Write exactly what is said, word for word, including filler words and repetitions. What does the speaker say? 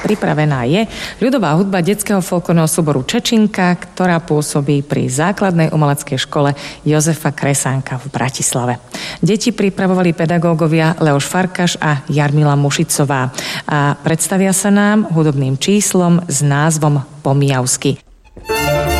Pripravená je ľudová hudba detského folklórneho súboru Čečinka, ktorá pôsobí pri základnej umeleckej škole Jozefa Kresánka v Bratislave. Deti pripravovali pedagógovia Leoš Farkaš a Jarmila Mušicová a predstavia sa nám hudobným číslom s názvom Po mijavsky.